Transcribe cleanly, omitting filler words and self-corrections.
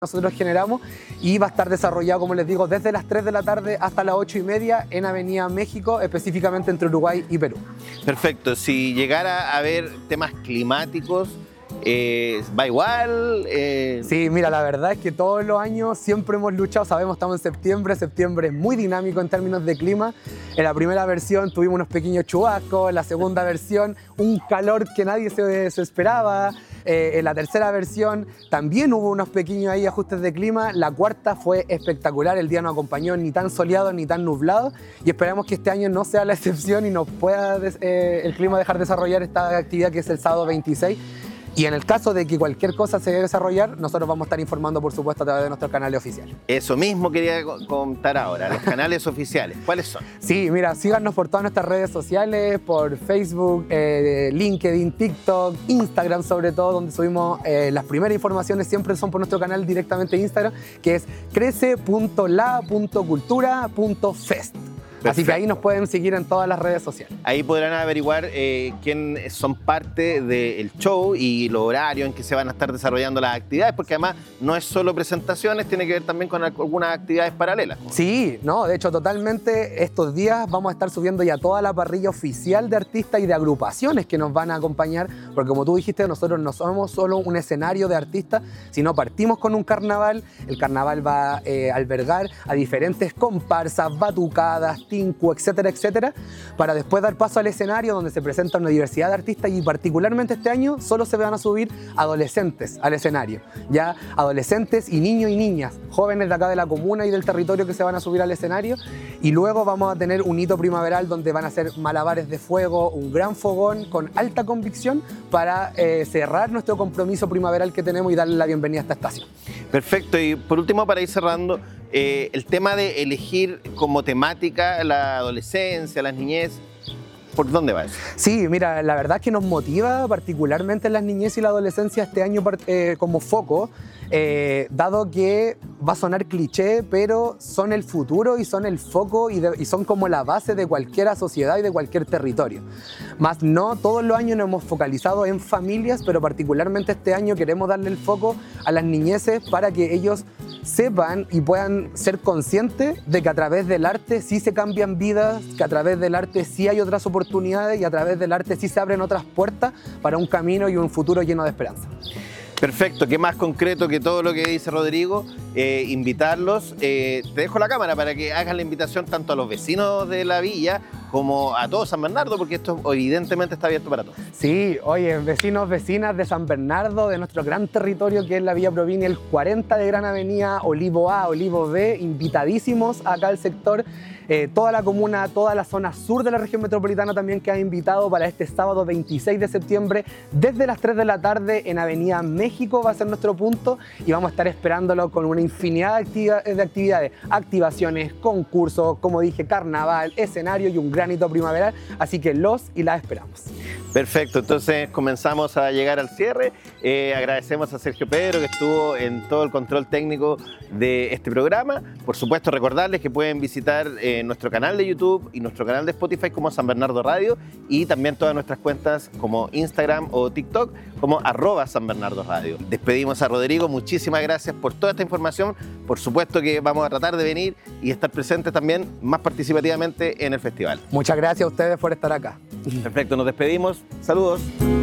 nosotros generamos y va a estar desarrollado, como les digo, desde las 3 de la tarde hasta las 8:30 en Avenida México, específicamente entre Uruguay y Perú. Perfecto, si llegara a haber temas climáticos, ¿va igual? Sí, mira, la verdad es que todos los años siempre hemos luchado, sabemos, estamos en septiembre es muy dinámico en términos de clima. En la primera versión tuvimos unos pequeños chubascos, en la segunda versión un calor que nadie se esperaba. En la tercera versión también hubo unos pequeños ahí ajustes de clima. La cuarta fue espectacular, el día nos acompañó ni tan soleado ni tan nublado y esperamos que este año no sea la excepción y nos pueda el clima dejar desarrollar esta actividad que es el sábado 26. Y en el caso de que cualquier cosa se debe desarrollar, nosotros vamos a estar informando, por supuesto, a través de nuestros canales oficiales. Eso mismo quería contar ahora, los canales oficiales, ¿cuáles son? Sí, mira, síganos por todas nuestras redes sociales, por Facebook, LinkedIn, TikTok, Instagram sobre todo, donde subimos las primeras informaciones, siempre son por nuestro canal directamente de Instagram, que es crece.la.cultura.fest. Perfecto. Así que ahí nos pueden seguir en todas las redes sociales. Ahí podrán averiguar quién son parte del show y los horarios en que se van a estar desarrollando las actividades, porque además no es solo presentaciones, tiene que ver también con algunas actividades paralelas. Sí, no, de hecho totalmente estos días vamos a estar subiendo ya toda la parrilla oficial de artistas y de agrupaciones que nos van a acompañar, porque como tú dijiste, nosotros no somos solo un escenario de artistas, sino partimos con un carnaval. El carnaval va a albergar a diferentes comparsas, batucadas, tinku, etcétera, etcétera, para después dar paso al escenario donde se presenta una diversidad de artistas y particularmente este año solo se van a subir adolescentes al escenario, ya adolescentes y niños y niñas, jóvenes de acá de la comuna y del territorio que se van a subir al escenario, y luego vamos a tener un hito primaveral donde van a ser malabares de fuego, un gran fogón con alta convicción para cerrar nuestro compromiso primaveral que tenemos y darle la bienvenida a esta estación. Perfecto, y por último, para ir cerrando, el tema de elegir como temática la adolescencia, las niñez, ¿por dónde va eso? Sí, mira, la verdad es que nos motiva particularmente las niñez y la adolescencia este año como foco, dado que va a sonar cliché, pero son el futuro y son el foco y son como la base de cualquier sociedad y de cualquier territorio. Más no todos los años nos hemos focalizado en familias, pero particularmente este año queremos darle el foco a las niñeces para que ellos sepan y puedan ser conscientes de que a través del arte sí se cambian vidas, que a través del arte sí hay otras oportunidades y a través del arte sí se abren otras puertas para un camino y un futuro lleno de esperanza. Perfecto, qué más concreto que todo lo que dice Rodrigo, invitarlos. Te dejo la cámara para que hagas la invitación tanto a los vecinos de la villa como a todo San Bernardo, porque esto evidentemente está abierto para todos. Sí, oye, vecinos, vecinas de San Bernardo, de nuestro gran territorio que es la Villa Provincia, el 40 de Gran Avenida, Olivo A, Olivo B, invitadísimos acá al sector. Toda la comuna, toda la zona sur de la región metropolitana también queda invitado para este sábado 26 de septiembre desde las 3 de la tarde en Avenida México va a ser nuestro punto y vamos a estar esperándolo con una infinidad de actividades, activaciones, concursos, como dije, carnaval, escenario y un gran hito primaveral, así que los y las esperamos. Perfecto, entonces comenzamos a llegar al cierre. Agradecemos a Sergio Pedro que estuvo en todo el control técnico de este programa. Por supuesto, recordarles que pueden visitar nuestro canal de YouTube y nuestro canal de Spotify como San Bernardo Radio y también todas nuestras cuentas como Instagram o TikTok como @SanBernardoRadio. Despedimos a Rodrigo, muchísimas gracias por toda esta información. Por supuesto que vamos a tratar de venir y estar presentes también más participativamente en el festival. Muchas gracias a ustedes por estar acá. Perfecto, nos despedimos. Saludos.